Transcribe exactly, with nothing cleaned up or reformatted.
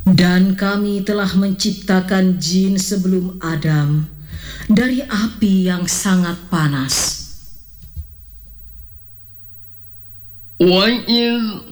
Dan kami telah menciptakan jin sebelum Adam dari api yang sangat panas. وَإِذْ